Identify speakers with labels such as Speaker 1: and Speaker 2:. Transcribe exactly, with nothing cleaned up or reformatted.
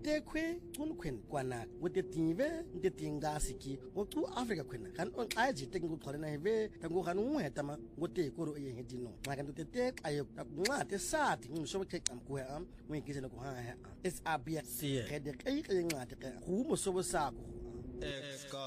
Speaker 1: te kwe kun kwen kwana ngote tinve nte tinga siki ngotu Africa kwena kan on aji te ngutkhole na heve tango kan ngweta ma ngote koro ye hedino ngaka nte te ayo ngwa te sati ngso ke am ko am ngikise no ko ha ha es abia
Speaker 2: Sie.
Speaker 1: khede kai kai ngate ka hu mo so bo sa ko
Speaker 2: Ex